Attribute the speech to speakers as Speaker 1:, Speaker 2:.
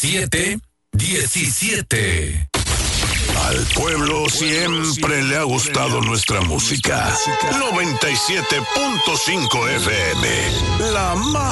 Speaker 1: 717.
Speaker 2: Al pueblo siempre le ha gustado nuestra música. 97.5 FM, la más